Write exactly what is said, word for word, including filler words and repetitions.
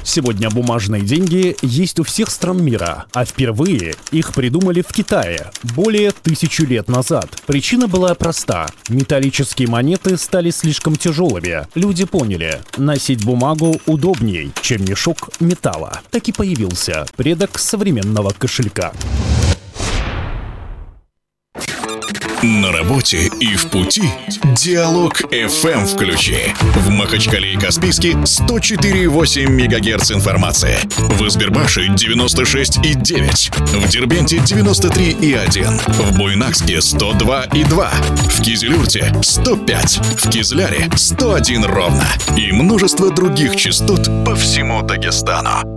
Сегодня бумажные деньги есть у всех стран мира, а впервые их придумали в Китае более тысячи лет назад. Причина была проста. Металлические монеты стали слишком тяжелыми. Люди поняли, носить бумагу удобней, чем мешок металла. Так и появился предок современного кошелька. На работе и в пути Диалог эф эм включи. В Махачкале и Каспийске сто четыре и восемь мегагерц информации. В Избербаше девяносто шесть и девять. В Дербенте девяносто три и один. В Буйнакске сто два и два. В Кизилюрте сто пять. В Кизляре сто один ровно. И множество других частот по всему Дагестану.